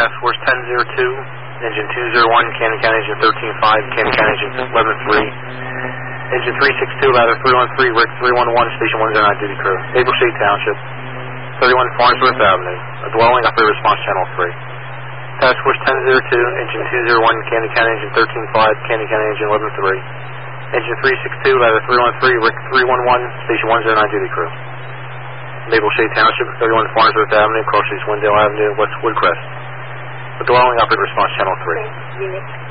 Task Force 1002, Engine 201, Cannon County, Engine 13-5, Cannon County, Engine 11-3, Engine 362, Ladder 313, Rick 311, Station 109 duty crew. Maple Shade Township, 31 Farnsworth Avenue, a dwelling, operator response channel 3. Task Force 1002, Engine 201, Cannon County, Engine 13-5, Cannon County, Engine 11-3, Engine 362, Ladder 313, Rick 311, Station 109 duty crew. Maple Shade Township, 31 Farnsworth Avenue, Cross Streets, Wendell Avenue, West Woodcrest. The dwelling, operator response channel 3. Unit